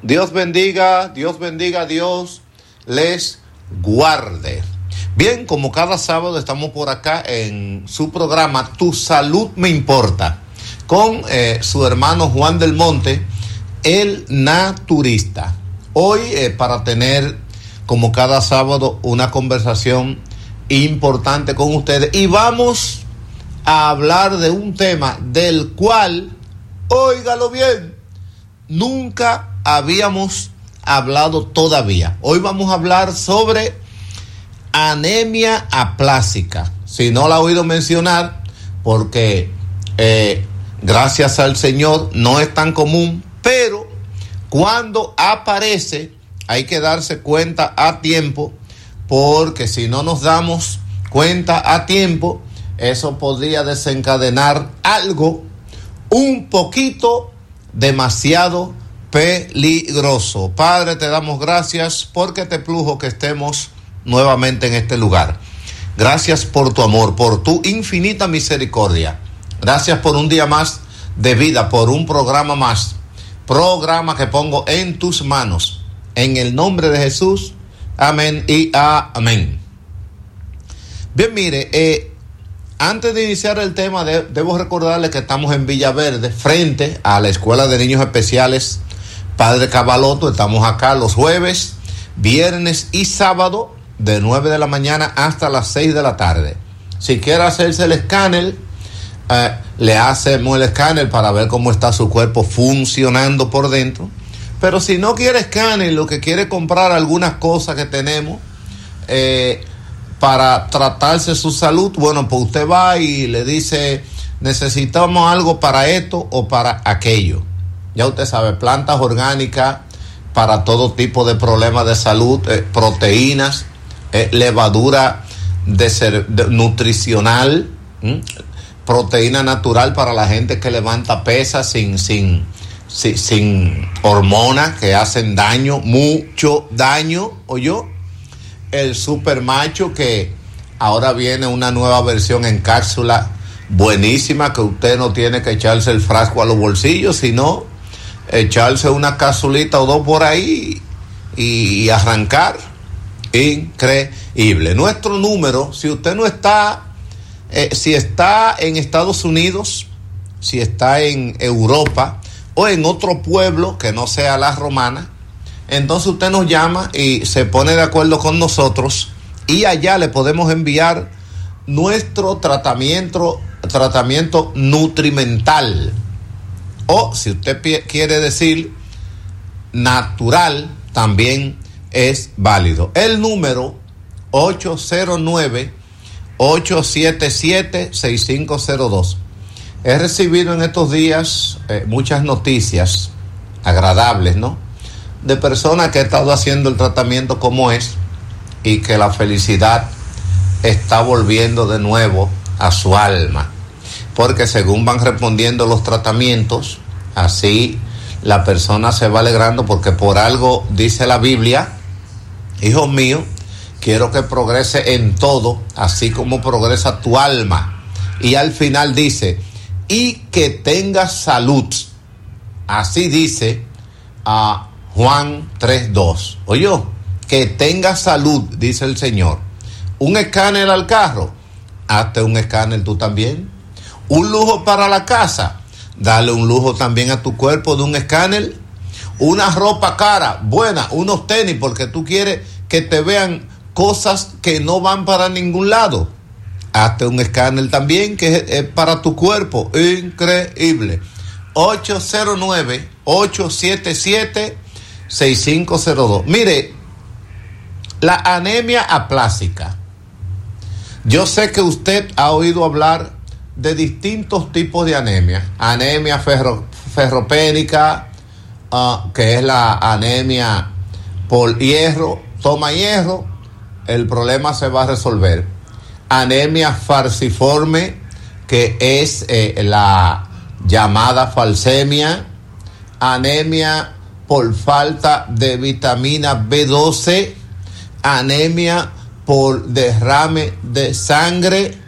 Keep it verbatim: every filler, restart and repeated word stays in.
Dios bendiga, Dios bendiga, Dios les guarde. Bien, como cada sábado estamos por acá en su programa Tu Salud Me Importa, con eh, su hermano Juan del Monte, el naturista. Hoy eh, para tener, como cada sábado, una conversación importante con ustedes, y vamos a hablar de un tema del cual, óigalo bien, nunca habíamos hablado todavía. Hoy vamos a hablar sobre anemia aplásica. Si no la ha oído mencionar, porque eh, gracias al Señor no es tan común, pero cuando aparece hay que darse cuenta a tiempo, porque si no nos damos cuenta a tiempo, eso podría desencadenar algo un poquito demasiado peligroso. Padre, te damos gracias porque te plujo que estemos nuevamente en este lugar. Gracias por tu amor, por tu infinita misericordia. Gracias por un día más de vida, por un programa más. Programa que pongo en tus manos. En el nombre de Jesús. Amén y amén. Bien, mire, eh, antes de iniciar el tema, de, debo recordarles que estamos en Villaverde, frente a la Escuela de Niños Especiales Padre Cavaloto. Estamos acá los jueves, viernes y sábado, de nueve de la mañana hasta las seis de la tarde. Si quiere hacerse el escáner, eh, le hacemos el escáner para ver cómo está su cuerpo funcionando por dentro. Pero si no quiere escáner, lo que quiere comprar algunas cosas que tenemos eh, para tratarse su salud, bueno, pues usted va y le dice, necesitamos algo para esto o para aquello. Ya usted sabe, plantas orgánicas para todo tipo de problemas de salud, eh, proteínas, eh, levadura de ser, de, nutricional, ¿m? proteína natural para la gente que levanta pesas sin, sin, sin, sin hormonas que hacen daño, mucho daño, ¿oyó? El super macho, que ahora viene una nueva versión en cápsula buenísima, que usted no tiene que echarse el frasco a los bolsillos, sino echarse una capsulita o dos por ahí y arrancar. Increíble. Nuestro número, si usted no está, eh, si está en Estados Unidos, si está en Europa o en otro pueblo que no sea La Romana, entonces usted nos llama y se pone de acuerdo con nosotros, y allá le podemos enviar nuestro tratamiento, tratamiento nutrimental. O si usted p- quiere decir natural, también es válido. El número ocho cero nueve, ocho siete siete, seis cinco cero dos. He recibido en estos días eh, muchas noticias agradables, ¿no? De personas que han estado haciendo el tratamiento como es, y que la felicidad está volviendo de nuevo a su alma. Porque según van respondiendo los tratamientos, así la persona se va alegrando, porque por algo dice la Biblia, hijo mío, quiero que progrese en todo, así como progresa tu alma. Y al final dice, y que tengas salud. Así dice a Juan tres dos. Oyó, que tengas salud, dice el Señor. Un escáner al carro, hazte un escáner tú también. Un lujo para la casa, dale un lujo también a tu cuerpo de un escáner. Una ropa cara, buena, unos tenis, porque tú quieres que te vean cosas que no van para ningún lado. Hazte un escáner también, que es, es para tu cuerpo. Increíble. ocho cero nueve, ocho siete siete, seis cinco cero dos. Mire, la anemia aplásica. Yo sé que usted ha oído hablar de distintos tipos de anemia. Anemia ferro, ferropénica, uh, que es la anemia por hierro. Toma hierro, el problema se va a resolver. Anemia falciforme, que es eh, la llamada falsemia. Anemia por falta de vitamina B doce. Anemia por derrame de sangre.